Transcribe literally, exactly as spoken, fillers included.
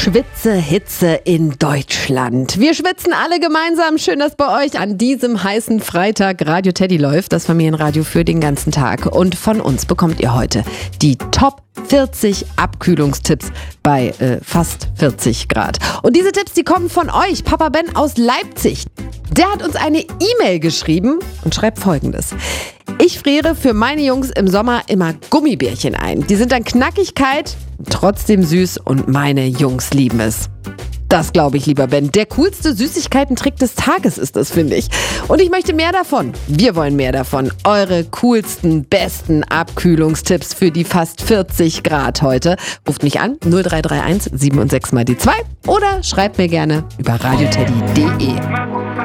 Schwitze, Hitze in Deutschland. Wir schwitzen alle gemeinsam. Schön, dass bei euch an diesem heißen Freitag Radio Teddy läuft, das Familienradio für den ganzen Tag. Und von uns bekommt ihr heute die Top vierzig Abkühlungstipps bei äh, fast vierzig Grad. Und diese Tipps, die kommen von euch. Papa Ben aus Leipzig. Der hat uns eine E-Mail geschrieben und schreibt Folgendes. Ich friere für meine Jungs im Sommer immer Gummibärchen ein. Die sind an Knackigkeit, trotzdem süß und meine Jungs lieben es. Das glaube ich, lieber Ben. Der coolste Süßigkeiten-Trick des Tages ist das, finde ich. Und ich möchte mehr davon. Wir wollen mehr davon. Eure coolsten, besten Abkühlungstipps für die fast vierzig Grad heute. Ruft mich an, null drei drei eins sieben und sechs mal die zwei oder schreibt mir gerne über radioteddy punkt de.